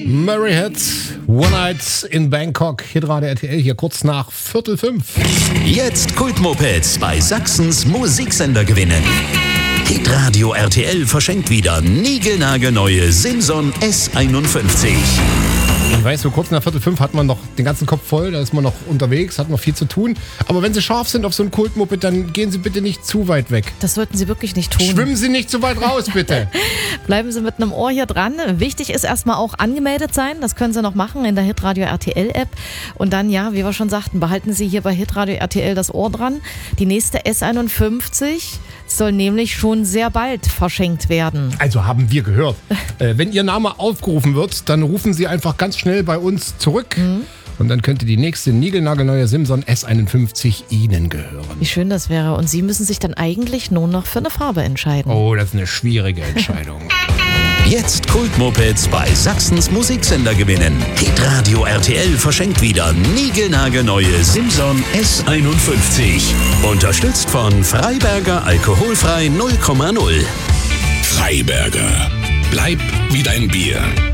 Murray Hits, One Night in Bangkok, Hitradio RTL, hier kurz nach 4:45. Jetzt Kultmopeds bei Sachsens Musiksender gewinnen. Hitradio RTL verschenkt wieder niegelnagelneue Simson S51. Ich weiß, so kurz nach 4:45 hat man noch den ganzen Kopf voll, da ist man noch unterwegs, hat noch viel zu tun. Aber wenn Sie scharf sind auf so ein Kultmoped, dann gehen Sie bitte nicht zu weit weg. Das sollten Sie wirklich nicht tun. Schwimmen Sie nicht zu weit raus, bitte. Bleiben Sie mit einem Ohr hier dran. Wichtig ist erstmal auch angemeldet sein. Das können Sie noch machen in der Hitradio RTL App. Und dann, ja, wie wir schon sagten, behalten Sie hier bei Hitradio RTL das Ohr dran. Die nächste S51 soll nämlich schon sehr bald verschenkt werden. Also haben wir gehört. Wenn Ihr Name aufgerufen wird, dann rufen Sie einfach ganz schnell bei uns zurück. Und dann könnte die nächste niegelnagelneue Simson S51 Ihnen gehören. Wie schön das wäre. Und Sie müssen sich dann eigentlich nur noch für eine Farbe entscheiden. Oh, das ist eine schwierige Entscheidung. Jetzt Kultmopeds bei Sachsens Musiksender gewinnen. Hitradio RTL verschenkt wieder niegelnagelneue Simson S51. Unterstützt von Freiberger Alkoholfrei 0,0. Freiberger. Bleib wie dein Bier.